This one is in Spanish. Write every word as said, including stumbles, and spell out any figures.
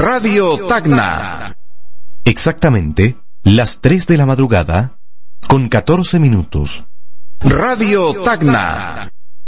Radio Tacna. Exactamente las tres de la madrugada con catorce minutos. Radio Tacna.